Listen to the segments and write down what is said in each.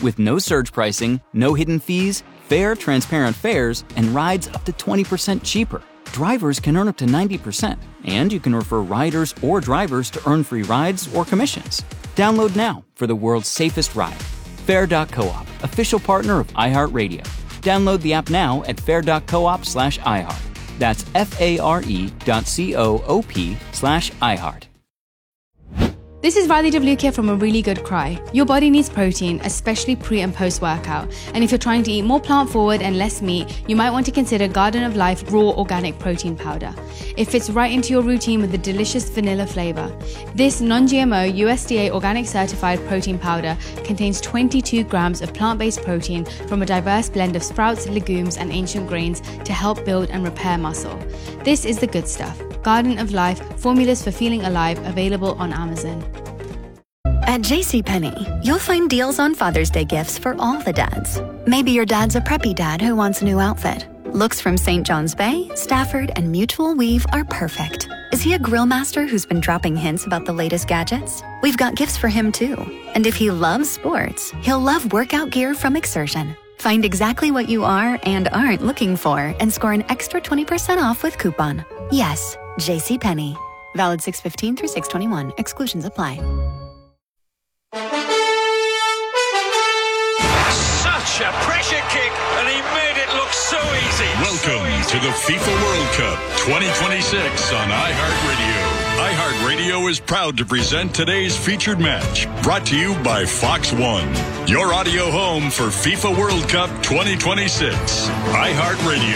With no surge pricing, no hidden fees, fair, transparent fares, and rides up to 20% cheaper. Drivers can earn up to 90%, and you can refer riders or drivers to earn free rides or commissions. Download now for the world's safest ride. Fair.coop, official partner of iHeartRadio. Download the app now at fair.coop/iHeart. That's FARE.coop/iHeart. This is Riley Devlukia from A Really Good Cry. Your body needs protein, especially pre and post workout. And if you're trying to eat more plant forward and less meat, you might want to consider Garden of Life Raw Organic Protein Powder. It fits right into your routine with a delicious vanilla flavor. This non-GMO USDA organic certified protein powder contains 22 grams of plant-based protein from a diverse blend of sprouts, legumes, and ancient grains to help build and repair muscle. This is the good stuff. Garden of Life, formulas for feeling alive, available on Amazon. At JCPenney, you'll find deals on Father's Day gifts for all the dads. Maybe your dad's a preppy dad who wants a new outfit. Looks from St. John's Bay, Stafford, and Mutual Weave are perfect. Is he a grill master who's been dropping hints about the latest gadgets? We've got gifts for him too. And if he loves sports, he'll love workout gear from Exertion. Find exactly what you are and aren't looking for and score an extra 20% off with coupon. Yes, JCPenney. Valid 6/15 through 6/21. Exclusions apply. Such a pressure kick, and he made it look so easy. Welcome to the FIFA World Cup 2026 on iHeartRadio. iHeartRadio is proud to present today's featured match, brought to you by Fox One, your audio home for FIFA World Cup 2026. iHeartRadio.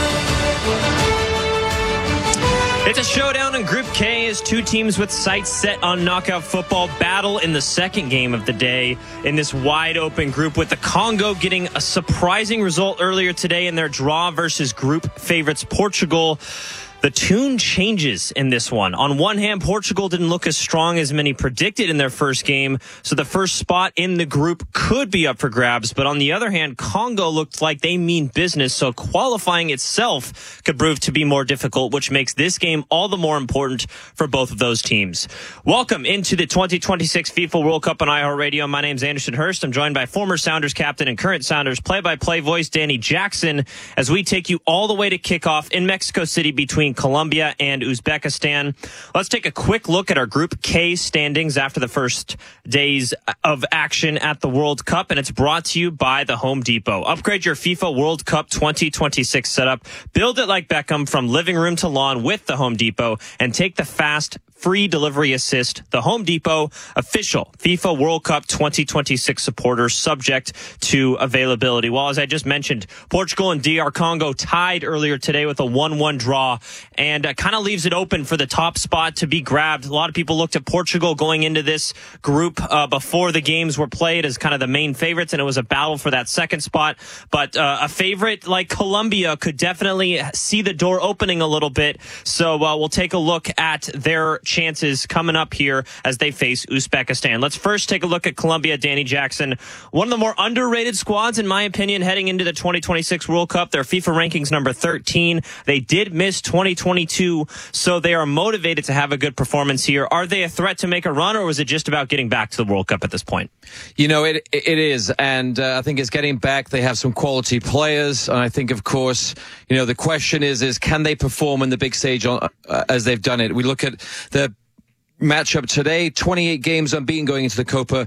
It's a showdown in Group K as two teams with sights set on knockout football battle in the second game of the day in this wide-open group, with the Congo getting a surprising result earlier today in their draw versus group favorites Portugal. The tune changes in this one. On one hand, Portugal didn't look as strong as many predicted in their first game, so the first spot in the group could be up for grabs. But on the other hand, Congo looked like they mean business, so qualifying itself could prove to be more difficult, which makes this game all the more important for both of those teams. Welcome into the 2026 FIFA World Cup on iHeartRadio. My name's Anderson Hurst. I'm joined by former Sounders captain and current Sounders play-by-play voice Danny Jackson as we take you all the way to kickoff in Mexico City between Colombia and Uzbekistan. Let's take a quick look at our Group K standings after the first days of action at the World Cup, and it's brought to you by the Home Depot. Upgrade your FIFA World Cup 2026 setup. Build it like Beckham from living room to lawn with the Home Depot, and take the fast free delivery assist. The Home Depot, official FIFA World Cup 2026 supporter, subject to availability. Well, as I just mentioned, Portugal and DR Congo tied earlier today with a 1-1 draw, and kind of leaves it open for the top spot to be grabbed. A lot of people looked at Portugal going into this group before the games were played as kind of the main favorites, and it was a battle for that second spot. But a favorite like Colombia could definitely see the door opening a little bit. So we'll take a look at their chances coming up here as they face Uzbekistan. Let's first take a look at Colombia. Danny Jackson, one of the more underrated squads, in my opinion, heading into the 2026 World Cup. Their FIFA rankings number 13. They did miss 2022, so they are motivated to have a good performance here. Are they a threat to make a run, or was it just about getting back to the World Cup at this point? You know, it is, and I think it's getting back. They have some quality players, and I think, of course, you know, the question is can they perform in the big stage as they've done it? We look at the matchup today, 28 games unbeaten going into the Copa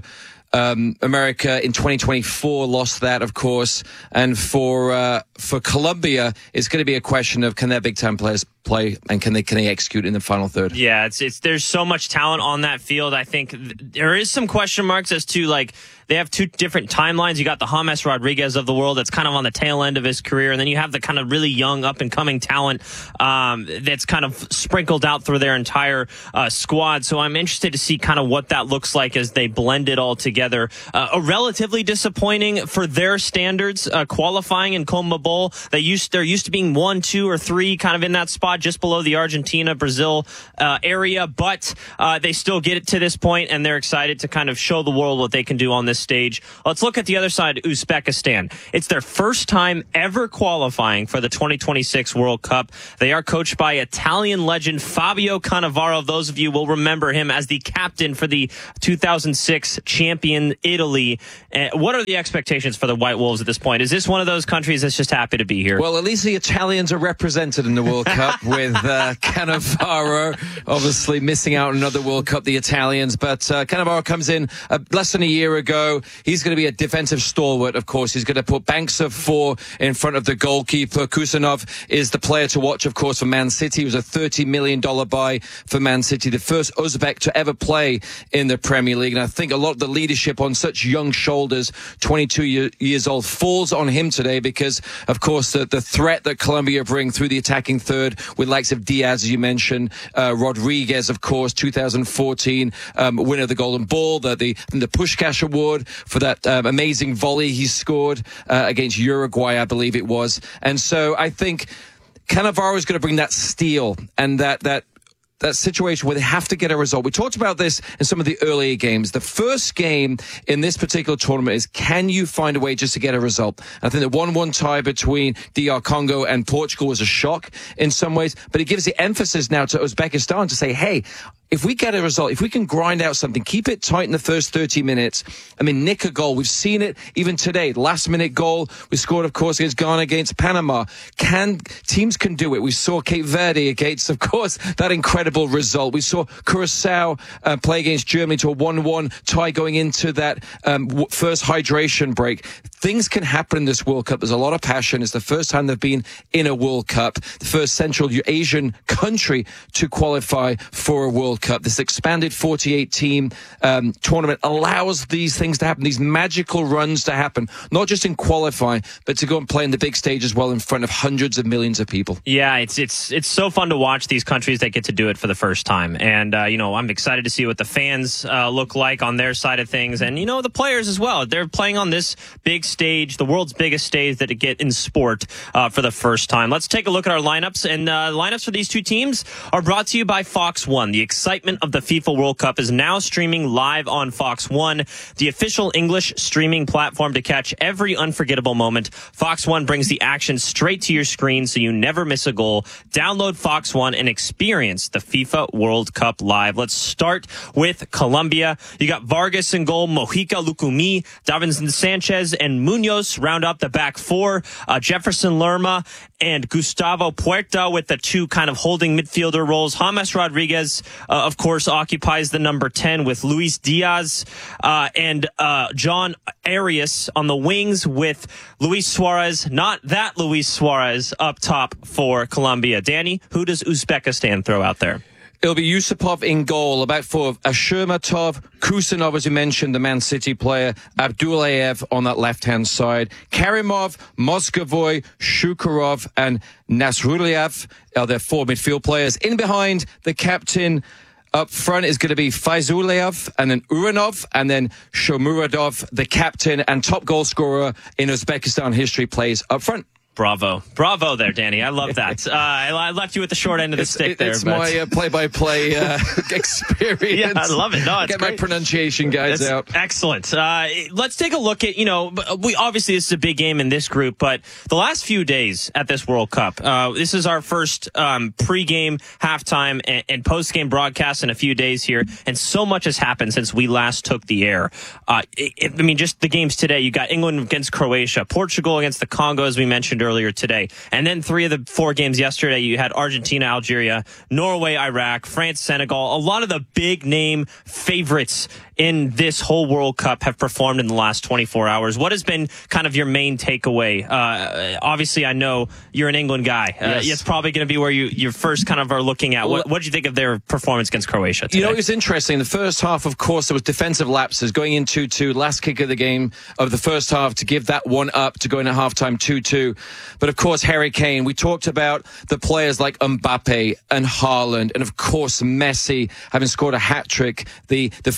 America in 2024, lost that, of course. And for Colombia, it's going to be a question of can their big time players play, and can they execute in the final third? Yeah, it's there's so much talent on that field. I think there is some question marks as to, like, they have two different timelines. You got the James Rodriguez of the world that's kind of on the tail end of his career, and then you have the kind of really young up-and-coming talent that's kind of sprinkled out through their entire squad. So I'm interested to see kind of what that looks like as they blend it all together. A relatively disappointing for their standards qualifying in CONMEBOL. There used to being 1, 2, or 3 kind of in that spot. squad just below the Argentina-Brazil area, but they still get it to this point, and they're excited to kind of show the world what they can do on this stage. Let's look at the other side, Uzbekistan. It's their first time ever qualifying for the 2026 World Cup. They are coached by Italian legend Fabio Cannavaro. Those of you will remember him as the captain for the 2006 champion Italy. What are the expectations for the White Wolves at this point? Is this one of those countries that's just happy to be here? Well, at least the Italians are represented in the World Cup with Cannavaro obviously missing out on another World Cup, the Italians. But Cannavaro comes in less than a year ago. He's going to be a defensive stalwart, of course. He's going to put banks of 4 in front of the goalkeeper. Kusanov is the player to watch, of course, for Man City. He was a $30 million buy for Man City, the first Uzbek to ever play in the Premier League. And I think a lot of the leadership on such young shoulders, 22 years old, falls on him today because, of course, the threat that Colombia bring through the attacking third with likes of Diaz, as you mentioned, Rodriguez, of course, 2014 winner of the Golden Ball, the Puskás Award for that amazing volley he scored against Uruguay, I believe it was. And so I think Cannavaro is going to bring that steel and that situation where they have to get a result. We talked about this in some of the earlier games. The first game in this particular tournament is, can you find a way just to get a result? I think the 1-1 tie between DR Congo and Portugal was a shock in some ways, but it gives the emphasis now to Uzbekistan to say, hey, if we get a result, if we can grind out something, keep it tight in the first 30 minutes. I mean, nick a goal. We've seen it even today. Last minute goal. We scored, of course, against Ghana, against Panama. Teams can do it. We saw Cape Verde against, of course, that incredible result. We saw Curacao play against Germany to a 1-1 tie going into that first hydration break. Things can happen in this World Cup. There's a lot of passion. It's the first time they've been in a World Cup, the first Central Asian country to qualify for a World Cup. This expanded 48-team tournament allows these things to happen, these magical runs to happen, not just in qualifying, but to go and play in the big stage as well in front of hundreds of millions of people. Yeah, it's so fun to watch these countries that get to do it for the first time. And, I'm excited to see what the fans look like on their side of things. And, the players as well. They're playing on this big stage, the world's biggest stage that they get in sport for the first time. Let's take a look at our lineups. And lineups for these two teams are brought to you by Fox One. The excitement of the FIFA World Cup is now streaming live on Fox One, the official English streaming platform to catch every unforgettable moment. Fox One brings the action straight to your screen so you never miss a goal. Download Fox One and experience the FIFA World Cup live. Let's start with Colombia. You got Vargas in goal, Mojica, Lucumí, Davinson Sanchez, and Munoz round up the back four. Jefferson Lerma and Gustavo Puerta with the two kind of holding midfielder roles. James Rodriguez, of course, occupies the number 10 with Luis Diaz and John Arias on the wings with Luis Suarez, not that Luis Suarez, up top for Colombia. Danny, who does Uzbekistan throw out there? It'll be Yusupov in goal, about four of Ashurmatov, Kusanov, as you mentioned, the Man City player, Abdullayev on that left-hand side, Karimov, Moscovoy, Shukurov, and Nasruliev are their four midfield players. In behind, the captain up front is going to be Faizullayev, and then Uranov, and then Shomurodov, the captain and top goal scorer in Uzbekistan history, plays up front. Bravo there, Danny. I love that. I left you with the short end of the stick there. It's my play-by-play experience. Yeah, I love it. No, it's Get great. my pronunciation guys out. Excellent. Let's take a look at, we obviously this is a big game in this group, but the last few days at this World Cup, this is our first pre-game, halftime, and post-game broadcast in a few days here, and so much has happened since we last took the air. Just the games today, you got England against Croatia, Portugal against the Congo, as we mentioned earlier today. And then 3 of the 4 games yesterday, you had Argentina, Algeria, Norway, Iraq, France, Senegal. A lot of the big name favorites in this whole World Cup have performed in the last 24 hours. What has been kind of your main takeaway? Obviously, I know you're an England guy. Yes. It's probably going to be where you first kind of are looking at. What did you think of their performance against Croatia today? It was interesting. The first half, of course, there was defensive lapses going in 2-2, last kick of the game of the first half to give that one up to go into halftime 2-2. But of course, Harry Kane, we talked about the players like Mbappe and Haaland, and of course, Messi having scored a hat-trick, the first hat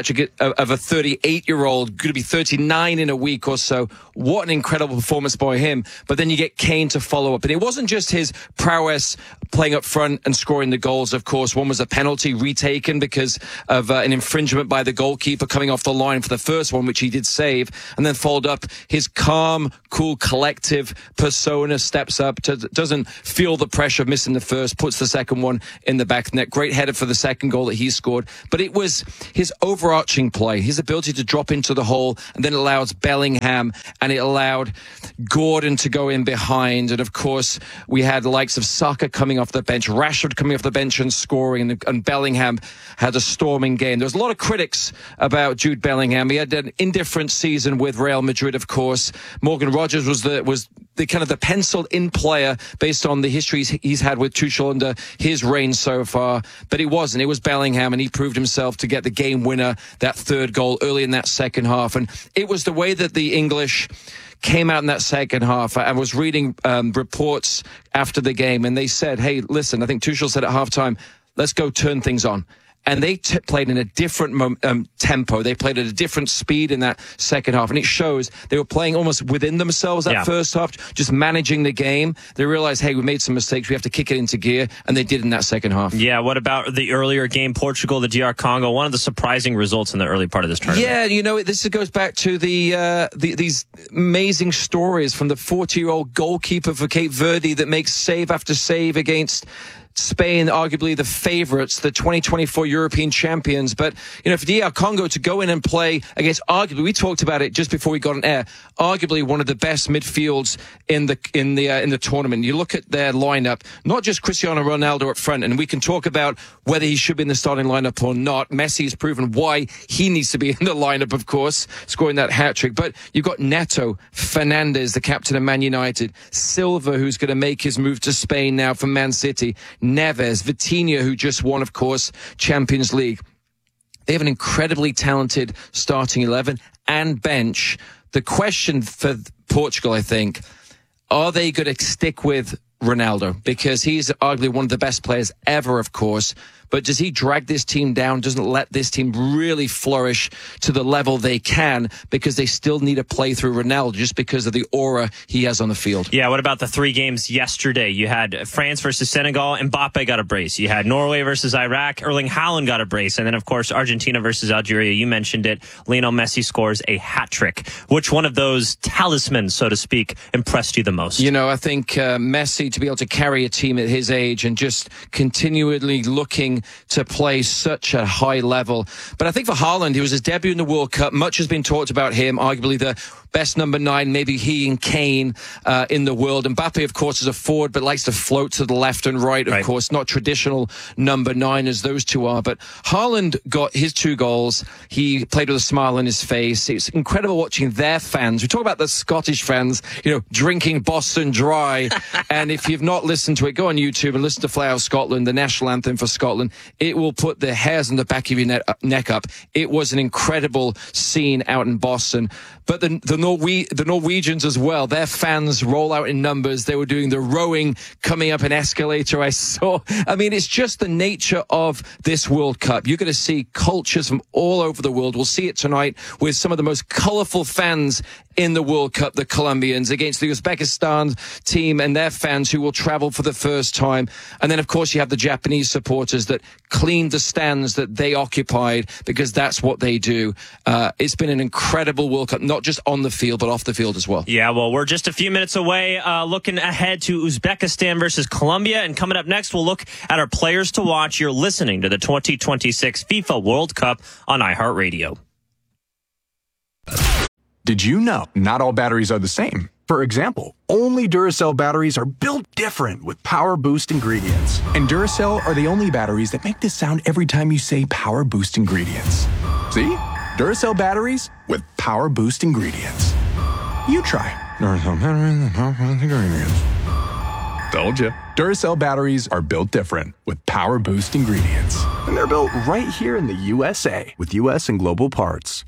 hat-trick of a 38-year-old, going to be 39 in a week or so. What an incredible performance by him. But then you get Kane to follow up. And it wasn't just his prowess playing up front and scoring the goals, of course. One was a penalty retaken because of an infringement by the goalkeeper coming off the line for the first one, which he did save. And then followed up his calm, cool, collective persona, steps up, doesn't feel the pressure of missing the first, puts the second one in the back of the net. Great header for the second goal that he scored. But it was his overarching play, his ability to drop into the hole, and then it allows Bellingham, and it allowed Gordon to go in behind. And of course, we had the likes of Saka coming off the bench, Rashford coming off the bench and scoring, and Bellingham had a storming game. There was a lot of critics about Jude Bellingham. He had an indifferent season with Real Madrid, of course. Morgan Rogers was the kind of the penciled in player based on the histories he's had with Tuchel under his reign so far. But it wasn't. It was Bellingham, and he proved himself to get the game winner, that third goal early in that second half. And it was the way that the English came out in that second half. I was reading reports after the game, and they said, hey, listen, I think Tuchel said at halftime, let's go turn things on. And they played in a different tempo. They played at a different speed in that second half. And it shows they were playing almost within themselves that first half, just managing the game. They realized, hey, we made some mistakes. We have to kick it into gear. And they did in that second half. Yeah, what about the earlier game, Portugal, the DR Congo? One of the surprising results in the early part of this tournament. Yeah, you know, this goes back to these amazing stories from the 40-year-old goalkeeper for Cape Verde that makes save after save against Spain, arguably the favorites, the 2024 European champions. But, you know, for DR Congo to go in and play against arguably, we talked about it just before we got on air, arguably one of the best midfields in the tournament. You look at their lineup, not just Cristiano Ronaldo up front, and we can talk about whether he should be in the starting lineup or not. Messi has proven why he needs to be in the lineup, of course, scoring that hat-trick. But you've got Neto, Fernandes, the captain of Man United, Silva, who's going to make his move to Spain now from Man City, Neves, Vitinha, who just won, of course, Champions League. They have an incredibly talented starting 11 and bench. The question for Portugal, I think, are they going to stick with Ronaldo? Because he's arguably one of the best players ever, of course. But does he drag this team down? Doesn't let this team really flourish to the level they can, because they still need to play through Ronaldo just because of the aura he has on the field. Yeah, what about the three games yesterday? You had France versus Senegal, Mbappe got a brace. You had Norway versus Iraq, Erling Haaland got a brace. And then, of course, Argentina versus Algeria, you mentioned it, Lionel Messi scores a hat-trick. Which one of those talismans, so to speak, impressed you the most? You know, I think Messi, to be able to carry a team at his age and just continually looking to play such a high level. But I think for Haaland, it was his debut in the World Cup. Much has been talked about him, arguably the best number 9, maybe he and Kane in the world. Mbappe, of course, is a forward, but likes to float to the left and right, of course. Not traditional number 9 as those two are. But Haaland got his 2 goals. He played with a smile on his face. It's incredible watching their fans. We talk about the Scottish fans, you know, drinking Boston Dry. And if you've not listened to it, go on YouTube and listen to Fly Out Scotland, the national anthem for Scotland. It will put the hairs on the back of your neck up. It was an incredible scene out in Boston. But the Norwegians as well, their fans roll out in numbers. They were doing the rowing, coming up an escalator. I mean, it's just the nature of this World Cup. You're going to see cultures from all over the world. We'll see it tonight with some of the most colourful fans in the World Cup, the Colombians, against the Uzbekistan team and their fans who will travel for the first time. And then, of course, you have the Japanese supporters that cleaned the stands that they occupied, because that's what they do. It's been an incredible World Cup, not just on the field, but off the field as well. Yeah, well, we're just a few minutes away, looking ahead to Uzbekistan versus Colombia. And coming up next, we'll look at our players to watch. You're listening to the 2026 FIFA World Cup on iHeartRadio. Did you know not all batteries are the same? For example, only Duracell batteries are built different with Power Boost ingredients. And Duracell are the only batteries that make this sound every time you say Power Boost ingredients. See? Duracell batteries with Power Boost ingredients. You try. Duracell batteries with Power Boost ingredients. Told you. Duracell batteries are built different with Power Boost ingredients. And they're built right here in the USA with US and global parts.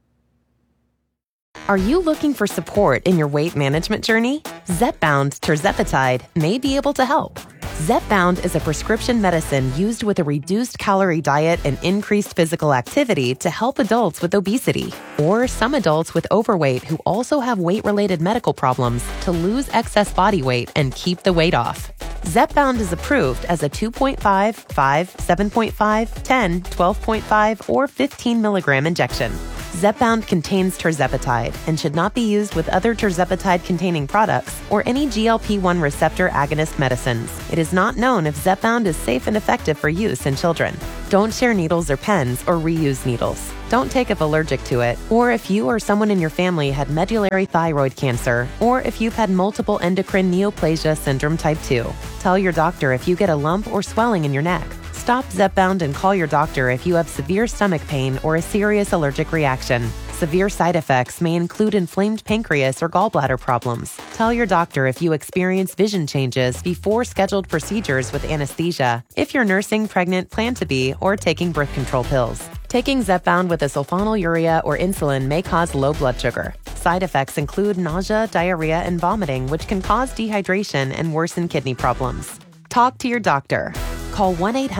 Are you looking for support in your weight management journey? Zepbound tirzepatide may be able to help. Zepbound is a prescription medicine used with a reduced calorie diet and increased physical activity to help adults with obesity, or some adults with overweight who also have weight-related medical problems to lose excess body weight and keep the weight off. Zepbound is approved as a 2.5, 5, 7.5, 10, 12.5, or 15 milligram injection. Zepbound contains tirzepatide and should not be used with other tirzepatide-containing products or any GLP-1 receptor agonist medicines. It is not known if Zepbound is safe and effective for use in children. Don't share needles or pens or reuse needles. Don't take if allergic to it, or if you or someone in your family had medullary thyroid cancer, or if you've had multiple endocrine neoplasia syndrome type 2. Tell your doctor if you get a lump or swelling in your neck. Stop Zepbound and call your doctor if you have severe stomach pain or a serious allergic reaction. Severe side effects may include inflamed pancreas or gallbladder problems. Tell your doctor if you experience vision changes before scheduled procedures with anesthesia, if you're nursing, pregnant, plan to be, or taking birth control pills. Taking Zepbound with a sulfonylurea or insulin may cause low blood sugar. Side effects include nausea, diarrhea, and vomiting, which can cause dehydration and worsen kidney problems. Talk to your doctor. Call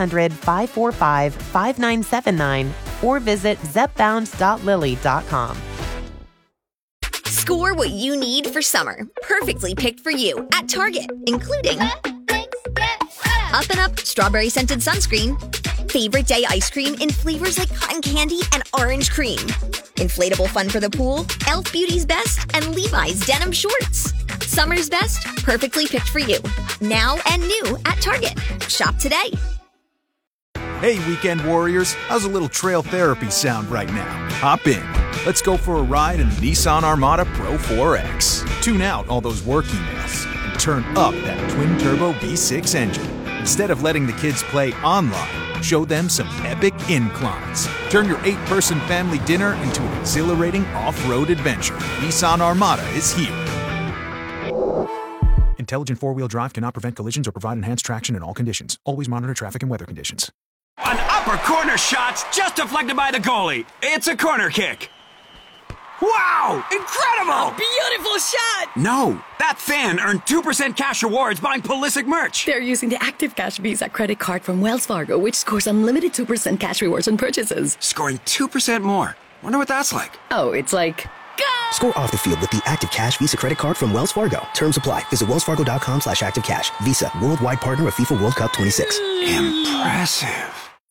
1-800-545-5979 or visit zepbound.lilly.com. Score what you need for summer. Perfectly picked for you at Target, including Up and Up strawberry scented sunscreen, favorite day ice cream in flavors like cotton candy and orange cream, inflatable fun for the pool, Elf Beauty's Best, and Levi's denim shorts. Summer's best, perfectly picked for you. Now and new at Target. Shop today. Hey, weekend warriors. How's a little trail therapy sound right now? Hop in. Let's go for a ride in the Nissan Armada Pro 4X. Tune out all those work emails and turn up that twin-turbo V6 engine. Instead of letting the kids play online, show them some epic inclines. Turn your 8-person family dinner into an exhilarating off-road adventure. Nissan Armada is here. Intelligent four-wheel drive cannot prevent collisions or provide enhanced traction in all conditions. Always monitor traffic and weather conditions. An upper corner shot's just deflected by the goalie. It's a corner kick. Wow! Incredible! A beautiful shot! No, that fan earned 2% cash rewards buying Pulisic merch. They're using the Active Cash Visa credit card from Wells Fargo, which scores unlimited 2% cash rewards on purchases. Scoring 2% more. Wonder what that's like. Oh, it's like... Score off the field with the Active Cash Visa credit card from Wells Fargo. Terms apply. Visit wellsfargo.com/activecash. Visa, worldwide partner of FIFA World Cup 26. Impressive.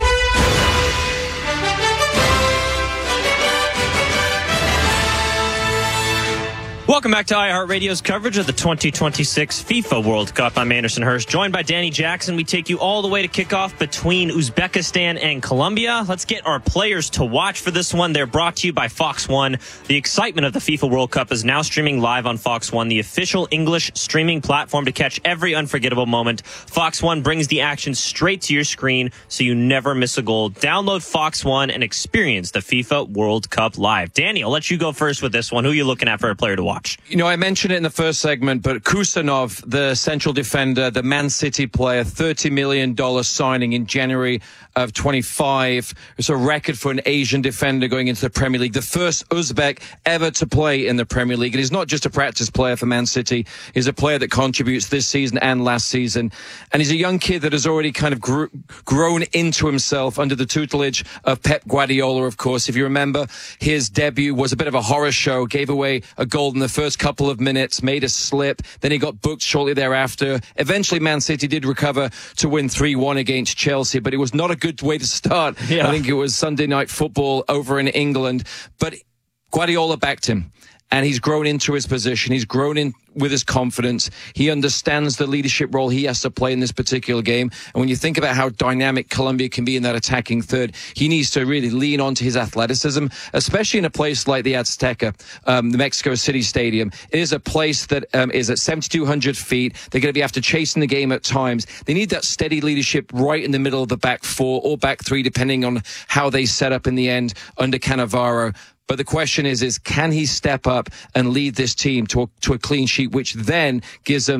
Welcome back to iHeartRadio's coverage of the 2026 FIFA World Cup. I'm Anderson Hurst, joined by Danny Jackson. We take you all the way to kickoff between Uzbekistan and Colombia. Let's get our players to watch for this one. They're brought to you by Fox One. The excitement of the FIFA World Cup is now streaming live on Fox One, the official English streaming platform to catch every unforgettable moment. Fox One brings the action straight to your screen so you never miss a goal. Download Fox One and experience the FIFA World Cup live. Danny, I'll let you go first with this one. Who are you looking at for a player to watch? You know, I mentioned it in the first segment, but Kusanov, the central defender, the Man City player, $30 million signing in January of 25. It's a record for an Asian defender going into the Premier League. The first Uzbek ever to play in the Premier League. And he's not just a practice player for Man City. He's a player that contributes this season and last season. And he's a young kid that has already kind of grown into himself under the tutelage of Pep Guardiola, of course. If you remember, his debut was a bit of a horror show, gave away a goal in the first couple of minutes, made a slip, then he got booked shortly thereafter. Eventually, Man City did recover to win 3-1 against Chelsea, but it was not a good way to start. I think it was Sunday Night Football over in England, but Guardiola backed him. And he's grown into his position. He's grown in with his confidence. He understands the leadership role he has to play in this particular game. And when you think about how dynamic Colombia can be in that attacking third, he needs to really lean onto his athleticism, especially in a place like the Azteca, the Mexico City Stadium. It is a place that is at 7,200 feet. They're going to be after chasing the game at times. They need that steady leadership right in the middle of the back four or back three, depending on how they set up in the end under Cannavaro. But the question is can he step up and lead this team to a clean sheet, which then gives them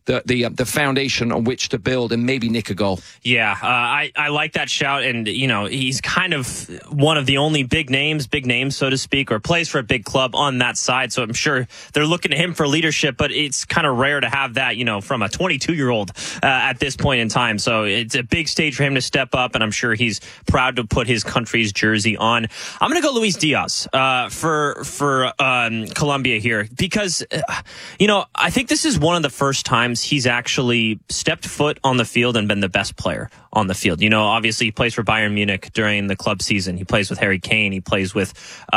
the foundation on which to build and maybe nick a goal. Yeah, I like that shout, and he's kind of one of the only big names, so to speak, or plays for a big club on that side. So I'm sure they're looking to him for leadership, but it's kind of rare to have that, from a 22-year-old at this point in time. So it's a big stage for him to step up, and I'm sure he's proud to put his country's jersey on. I'm going to go Luis Diaz for Colombia here because, I think this is one of the first times he's actually stepped foot on the field and been the best player on the field. Obviously he plays for Bayern Munich during the club season. He plays with Harry Kane. He plays with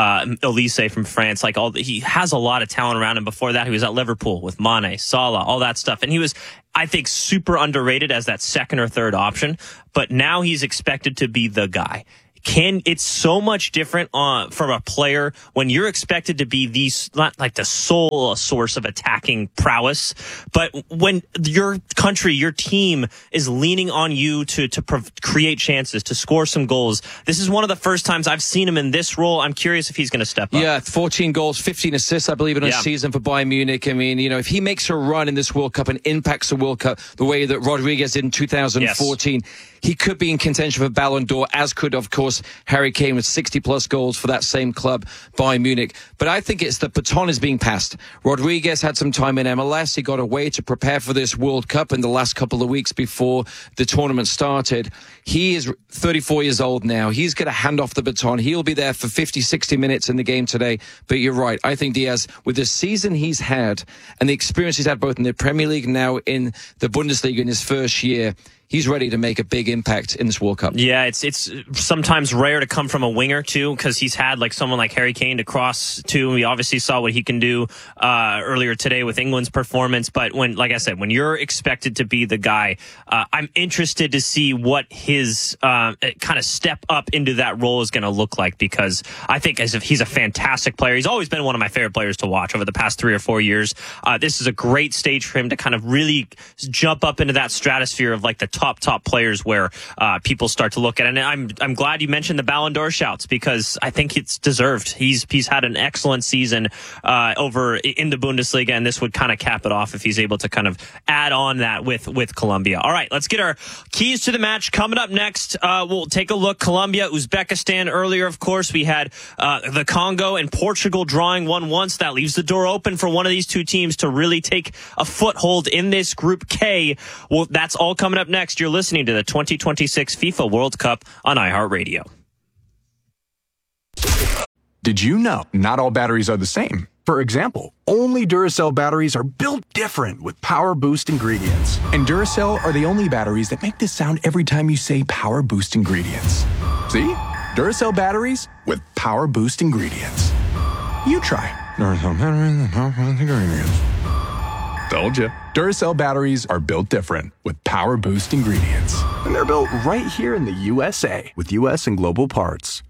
Elise from France. He has a lot of talent around him. Before that, he was at Liverpool with Mane, Salah, all that stuff. And he was, I think, super underrated as that second or third option. But now he's expected to be the guy. It's so much different from a player when you're expected to be not like the sole source of attacking prowess, but when your country, your team is leaning on you to create chances, to score some goals. This is one of the first times I've seen him in this role. I'm curious if he's going to step up. Yeah, 14 goals, 15 assists, I believe, in a season for Bayern Munich. I mean, if he makes a run in this World Cup and impacts the World Cup the way that Rodriguez did in 2014, he could be in contention for Ballon d'Or, as could, of course, Harry Kane with 60-plus goals for that same club, Bayern Munich. But I think it's the baton is being passed. Rodriguez had some time in MLS. He got away to prepare for this World Cup in the last couple of weeks before the tournament started. He is 34 years old now. He's going to hand off the baton. He'll be there for 50, 60 minutes in the game today. But you're right. I think Diaz, with the season he's had and the experience he's had both in the Premier League and now in the Bundesliga in his first year, he's ready to make a big impact in this World Cup. Yeah, it's sometimes rare to come from a winger, too, because he's had someone like Harry Kane to cross to. We obviously saw what he can do earlier today with England's performance. But like I said, when you're expected to be the guy, I'm interested to see what his kind of step up into that role is going to look like, because I think as if he's a fantastic player. He's always been one of my favorite players to watch over the past 3 or 4 years. This is a great stage for him to kind of really jump up into that stratosphere of the top players where people start to look at it. And I'm glad you mentioned the Ballon d'Or shouts, because I think it's deserved. He's had an excellent season over in the Bundesliga, and this would kind of cap it off if he's able to kind of add on that with Colombia. All right, let's get our keys to the match coming up next. We'll take a look. Colombia, Uzbekistan earlier, of course. We had the Congo and Portugal drawing 1-1. So that leaves the door open for one of these two teams to really take a foothold in this Group K. Well, that's all coming up next. You're listening to the 2026 FIFA World Cup on iHeartRadio. Did you know not all batteries are the same? For example, only Duracell batteries are built different with Power Boost ingredients. And Duracell are the only batteries that make this sound every time you say Power Boost ingredients. See? Duracell batteries with Power Boost ingredients. You try. Duracell batteries with Power Boost ingredients. Told you. Duracell batteries are built different with Power Boost ingredients. And they're built right here in the USA with US and global parts.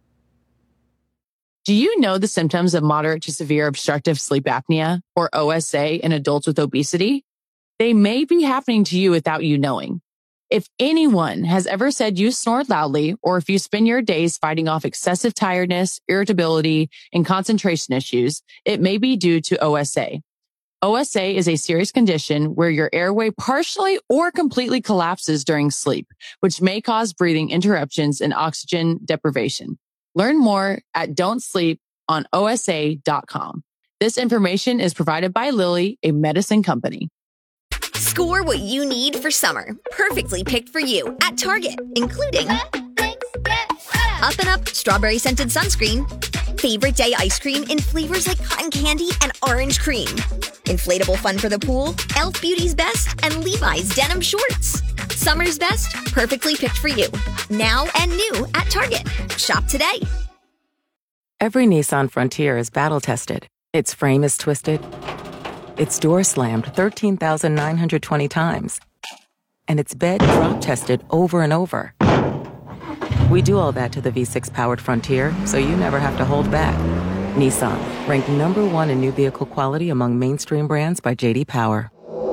Do you know the symptoms of moderate to severe obstructive sleep apnea, or OSA, in adults with obesity? They may be happening to you without you knowing. If anyone has ever said you snore loudly, or if you spend your days fighting off excessive tiredness, irritability, and concentration issues, it may be due to OSA. OSA is a serious condition where your airway partially or completely collapses during sleep, which may cause breathing interruptions and oxygen deprivation. Learn more at don'tsleeponosa.com. This information is provided by Lilly, a medicine company. Score what you need for summer, perfectly picked for you at Target, including Up and Up strawberry scented sunscreen, favorite day ice cream in flavors like cotton candy and orange cream, inflatable fun for the pool, Elf Beauty's Best, and Levi's denim shorts. Summer's best, perfectly picked for you. Now and new at Target. Shop today. Every Nissan Frontier is battle-tested. Its frame is twisted. Its door slammed 13,920 times. And its bed drop-tested over and over. We do all that to the V6-powered Frontier, so you never have to hold back. Nissan, ranked #1 in new vehicle quality among mainstream brands by J.D. Power.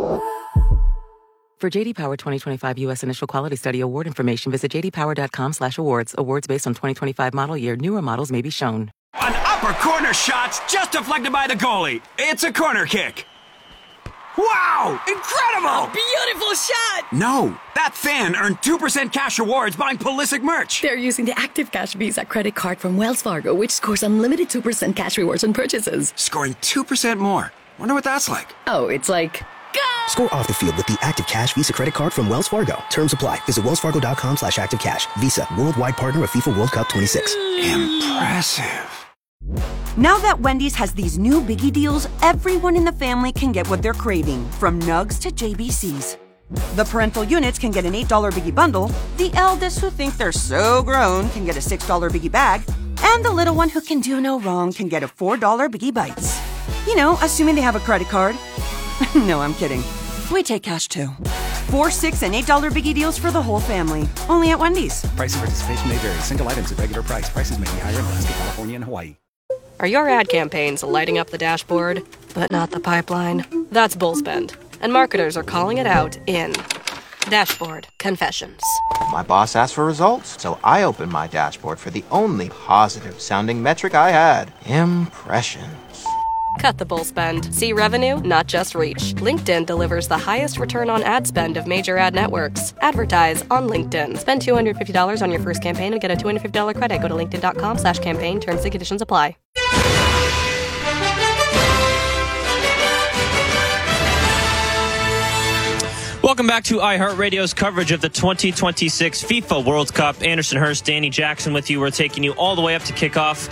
For J.D. Power 2025 U.S. Initial Quality Study award information, visit jdpower.com/awards. Awards based on 2025 model year. Newer models may be shown. An upper corner shot's just deflected by the goalie. It's a corner kick. Wow! Incredible! A beautiful shot! No, that fan earned 2% cash rewards buying Pulisic merch. They're using the Active Cash Visa credit card from Wells Fargo, which scores unlimited 2% cash rewards on purchases. Scoring 2% more. Wonder what that's like. Oh, it's like... Score off the field with the Active Cash Visa credit card from Wells Fargo. Terms apply. Visit wellsfargo.com/activecash. Visa, worldwide partner of FIFA World Cup 26. Impressive. Now that Wendy's has these new biggie deals, everyone in the family can get what they're craving, from nugs to JBCs. The parental units can get an $8 biggie bundle, the eldest who think they're so grown can get a $6 biggie bag, and the little one who can do no wrong can get a $4 biggie bites. You know, assuming they have a credit card. No, I'm kidding. We take cash too. $4, $6, and $8 biggie deals for the whole family. Only at Wendy's. Price and participation may vary. Single items at regular price. Prices may be higher in Alaska, California, and Hawaii. Are your ad campaigns lighting up the dashboard, but not the pipeline? That's Bullspend. And marketers are calling it out in Dashboard Confessions. My boss asked for results, so I opened my dashboard for the only positive-sounding metric I had. Impressions. Cut the bull spend. See revenue, not just reach. LinkedIn delivers the highest return on ad spend of major ad networks. Advertise on LinkedIn. Spend $250 on your first campaign and get a $250 credit. Go to linkedin.com/campaign. Terms and conditions apply. Welcome back to iHeartRadio's coverage of the 2026 FIFA World Cup. Anderson Hurst, Danny Jackson with you. We're taking you all the way up to kickoff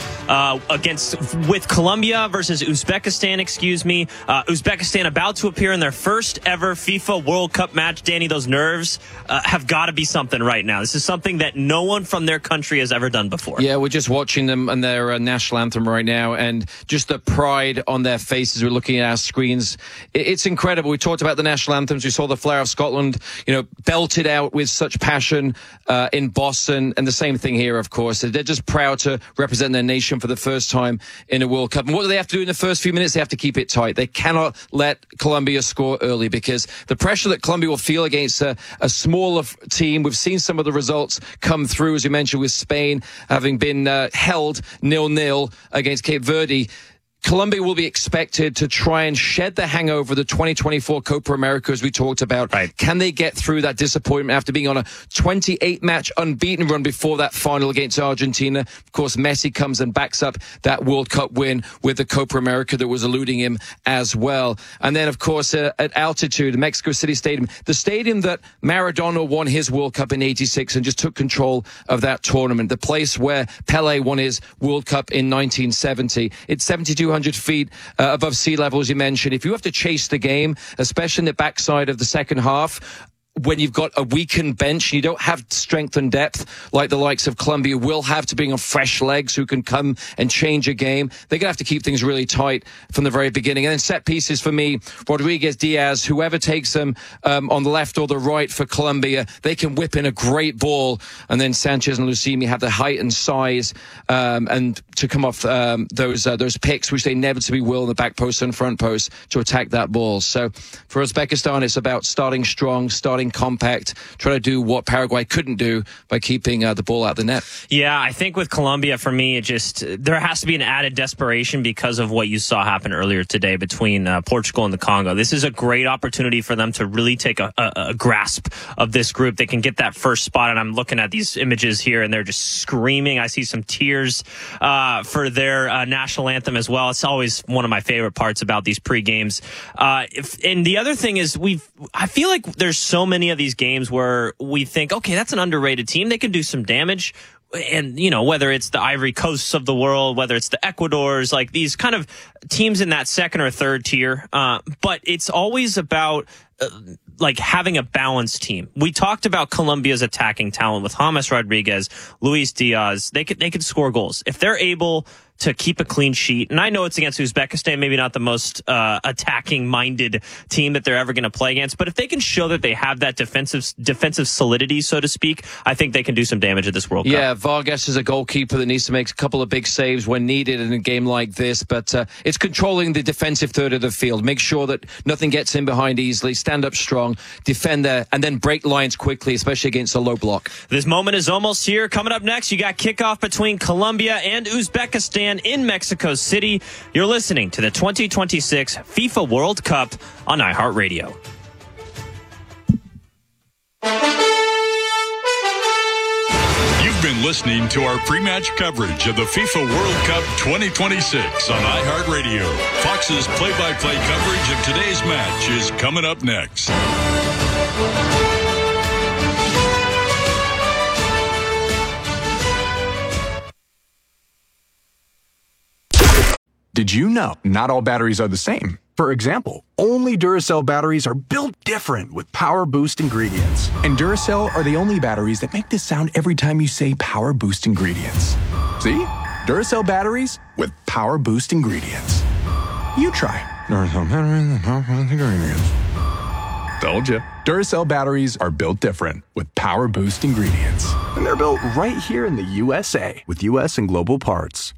with Colombia versus Uzbekistan, Uzbekistan about to appear in their first ever FIFA World Cup match. Danny, those nerves have got to be something right now. This is something that no one from their country has ever done before. Yeah, we're just watching them and their national anthem right now, and just the pride on their faces. We're looking at our screens. It's incredible. We talked about the national anthems. We saw the flair of Scotland, belted out with such passion in Boston, and the same thing here, of course. They're just proud to represent their nation for the first time in a World Cup. And what do they have to do in the first few minutes? They have to keep it tight. They cannot let Colombia score early, because the pressure that Colombia will feel against a smaller team. We've seen some of the results come through, as you mentioned, with Spain having been held 0-0 against Cape Verde. Colombia will be expected to try and shed the hangover of the 2024 Copa America, as we talked about. Right. Can they get through that disappointment after being on a 28-match unbeaten run before that final against Argentina? Of course, Messi comes and backs up that World Cup win with the Copa America that was eluding him as well. And then, of course, at altitude, Mexico City Stadium, the stadium that Maradona won his World Cup in '86 and just took control of that tournament, the place where Pelé won his World Cup in 1970. It's 7,200 feet above sea level, as you mentioned. If you have to chase the game, especially in the backside of the second half, when you've got a weakened bench, you don't have strength and depth like the likes of Colombia will have to bring on fresh legs who can come and change a game. They're going to have to keep things really tight from the very beginning. And then set pieces for me, Rodriguez, Diaz, whoever takes them on the left or the right for Colombia, they can whip in a great ball. And then Sanchez and Lucimi have the height and size and to come off those picks, which they inevitably will in the back post and front post, to attack that ball. So for Uzbekistan, it's about starting strong, starting compact, try to do what Paraguay couldn't do by keeping the ball out the net. Yeah, I think with Colombia, for me, there has to be an added desperation because of what you saw happen earlier today between Portugal and the Congo. This is a great opportunity for them to really take a grasp of this group. They can get that first spot, and I'm looking at these images here, and they're just screaming. I see some tears for their national anthem as well. It's always one of my favorite parts about these pre-games. And the other thing is, I feel like there's so many of these games where we think, okay, that's an underrated team. They can do some damage. And, whether it's the Ivory Coasts of the world, whether it's the Ecuadors, like these kind of teams in that second or third tier. But it's always about having a balanced team. We talked about Colombia's attacking talent with James Rodriguez, Luis Diaz. They could score goals. If they're able to keep a clean sheet, and I know it's against Uzbekistan, maybe not the most attacking-minded team that they're ever going to play against, but if they can show that they have that defensive solidity, so to speak, I think they can do some damage at this World Cup. Yeah, Vargas is a goalkeeper that needs to make a couple of big saves when needed in a game like this, but it's controlling the defensive third of the field. Make sure that nothing gets in behind easily, stand up strong, defend there, and then break lines quickly, especially against a low block. This moment is almost here. Coming up next, you got kickoff between Colombia and Uzbekistan. fan in Mexico City. You're listening to the 2026 FIFA World Cup on iHeartRadio. You've been listening to our pre-match coverage of the FIFA World Cup 2026 on iHeartRadio. Fox's play-by-play coverage of today's match is coming up next. Did you know not all batteries are the same? For example, only Duracell batteries are built different with Power Boost ingredients. And Duracell are the only batteries that make this sound every time you say Power Boost ingredients. See? Duracell batteries with Power Boost ingredients. You try. Duracell batteries with Power Boost ingredients. Told you. Duracell batteries are built different with Power Boost ingredients. And they're built right here in the USA with US and global parts.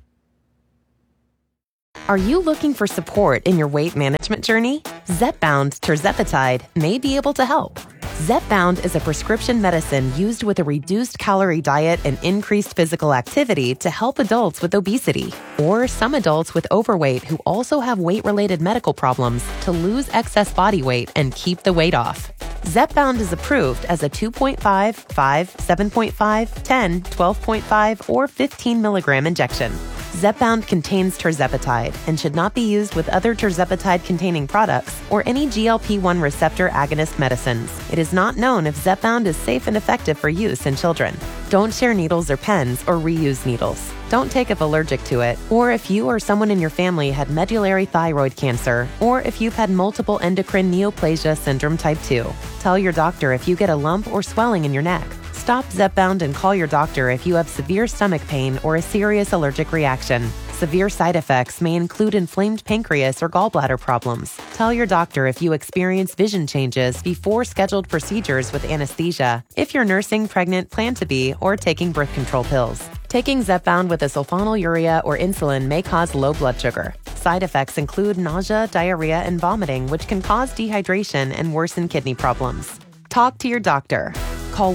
Are you looking for support in your weight management journey? Zepbound tirzepatide may be able to help. Zepbound is a prescription medicine used with a reduced calorie diet and increased physical activity to help adults with obesity or some adults with overweight who also have weight-related medical problems to lose excess body weight and keep the weight off. Zepbound is approved as a 2.5, 5, 7.5, 10, 12.5, or 15 milligram injection. Zepbound contains tirzepatide and should not be used with other tirzepatide-containing products or any GLP-1 receptor agonist medicines. It is not known if Zepbound is safe and effective for use in children. Don't share needles or pens or reuse needles. Don't take if allergic to it, or if you or someone in your family had medullary thyroid cancer, or if you've had multiple endocrine neoplasia syndrome type 2. Tell your doctor if you get a lump or swelling in your neck. Stop Zepbound and call your doctor if you have severe stomach pain or a serious allergic reaction. Severe side effects may include inflamed pancreas or gallbladder problems. Tell your doctor if you experience vision changes before scheduled procedures with anesthesia, if you're nursing, pregnant, plan to be, or taking birth control pills. Taking Zepbound with a sulfonylurea or insulin may cause low blood sugar. Side effects include nausea, diarrhea, and vomiting, which can cause dehydration and worsen kidney problems. Talk to your doctor. Call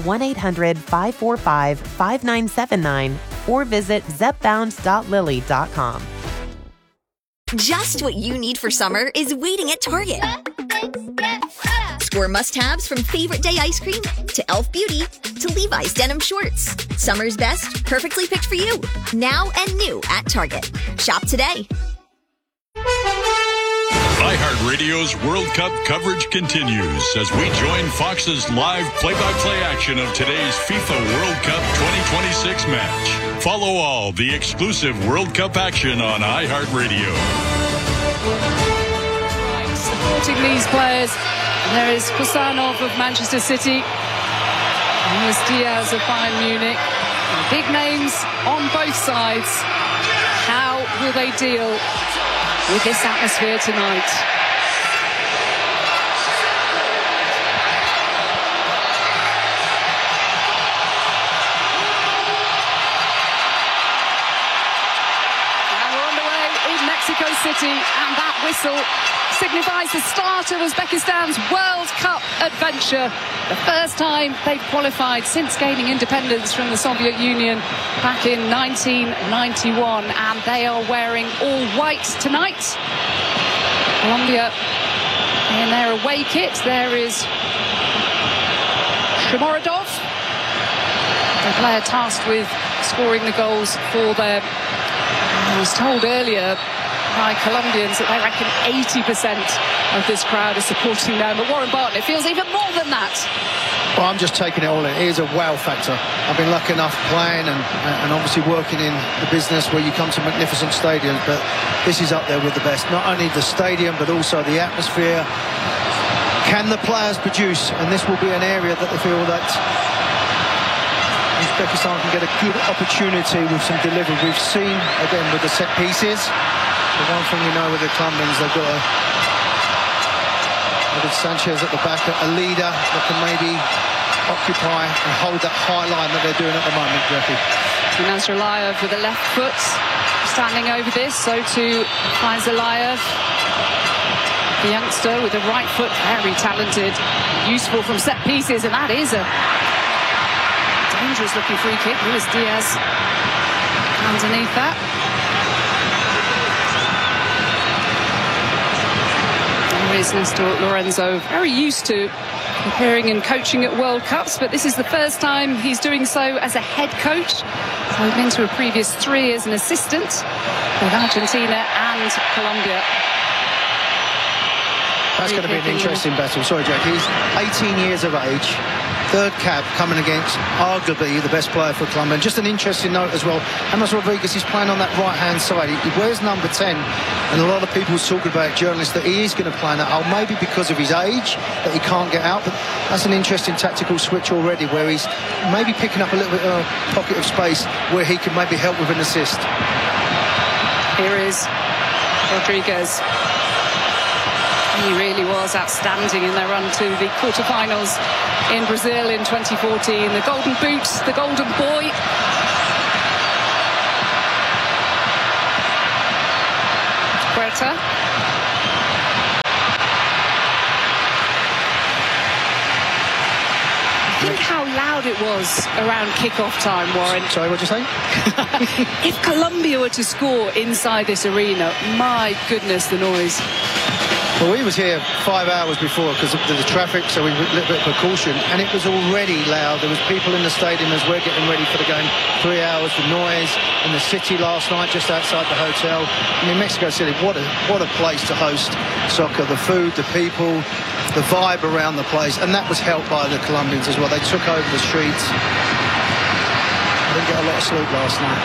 1-800-545-5979 or visit zepbound.lily.com. Just what you need for summer is waiting at Target. Score must-haves from Favorite Day ice cream to Elf Beauty to Levi's denim shorts. Summer's best, perfectly picked for you. Now and new at Target. Shop today. iHeartRadio's World Cup coverage continues as we join Fox's live play-by-play action of today's FIFA World Cup 2026 match. Follow all the exclusive World Cup action on iHeartRadio. Supporting these players, there is Kusanov of Manchester City, and there's Diaz of Bayern Munich. Big names on both sides. How will they deal with this atmosphere tonight? Now we're underway in Mexico City, and that whistle signifies the start of Uzbekistan's World Cup adventure. The first time they've qualified since gaining independence from the Soviet Union back in 1991, and they are wearing all white tonight. Colombia in their away kit. There is Shomorodov, the player tasked with scoring the goals for them. I was told earlier by Colombians that they reckon 80% of this crowd is supporting them. But Warren Barton, it feels even more than that. Well, I'm just taking it all in. It is a wow factor. I've been lucky enough playing and obviously working in the business where you come to magnificent stadiums, but this is up there with the best. Not only the stadium, but also the atmosphere. Can the players produce? And this will be an area that they feel that Uzbekistan can get a good opportunity with some delivery. We've seen, again, with the set pieces, the one thing we know with the Colombians, they've got with Sanchez at the back, a leader that can maybe occupy and hold that high line that they're doing at the moment, Jackie. Nazarlayev with the left foot standing over this, so too Faizalayev, the youngster with the right foot, very talented, useful from set pieces, and that is a dangerous looking free kick. Luis Diaz underneath that. is Nestor Lorenzo very used to preparing and coaching at World Cups, but this is the first time he's doing so as a head coach. So he's been to a previous 3 as an assistant with Argentina and Colombia. That's going to be an interesting battle. Sorry, Jack. He's 18 years of age. Third cap coming against arguably the best player for Colombia. And just an interesting note as well, James Rodriguez is playing on that right-hand side. He wears number 10, and a lot of people talking about, journalists, that he is going to play in that hole, maybe because of his age, that he can't get out. But that's an interesting tactical switch already, where he's maybe picking up a little bit of a pocket of space where he can maybe help with an assist. Here is Rodriguez. He really was outstanding in their run to the quarterfinals in Brazil in 2014. The golden boot, the golden boy. Huerta. Think how loud it was around kick-off time, Warren. Sorry, what did you say? If Colombia were to score inside this arena, my goodness, the noise. Well, we was here 5 hours before because of the traffic, so we took a little bit of precaution, and it was already loud. There was people in the stadium as we're getting ready for the game. 3 hours, the noise in the city last night, just outside the hotel. I mean, Mexico City, what a place to host soccer. The food, the people, the vibe around the place, and that was helped by the Colombians as well. They took over the streets. I didn't get a lot of sleep last night.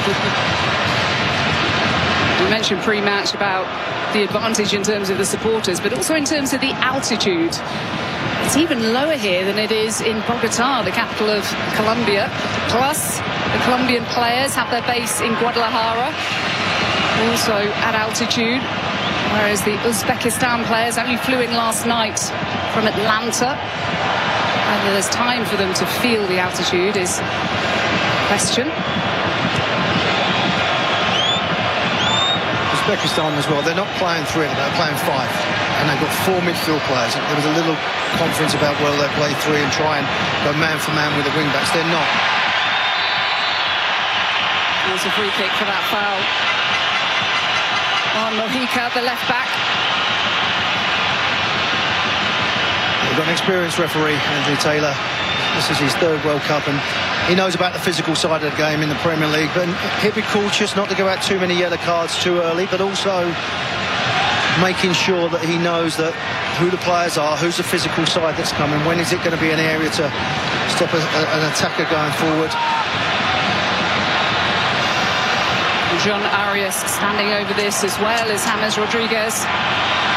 We mentioned pre-match about the advantage in terms of the supporters, but also in terms of the altitude. It's even lower here than it is in Bogota, the capital of Colombia. Plus, the Colombian players have their base in Guadalajara, also at altitude, whereas the Uzbekistan players only flew in last night from Atlanta. Whether there's time for them to feel the altitude is a question. Uzbekistan as well, they're not playing 3, they're playing 5, and they've got 4 midfield players. There was a little conference about whether they play 3 and try and go man for man with the wing backs. They're not. There's a free kick for that foul on Mojica, the left back. We've got an experienced referee, Andrew Taylor. This is his 3rd World Cup, and he knows about the physical side of the game in the Premier League, but he'll be cautious not to go out too many yellow cards too early, but also making sure that he knows that who the players are, who's the physical side that's coming, when is it going to be an area to stop an attacker going forward. John Arias standing over this as well as James Rodriguez.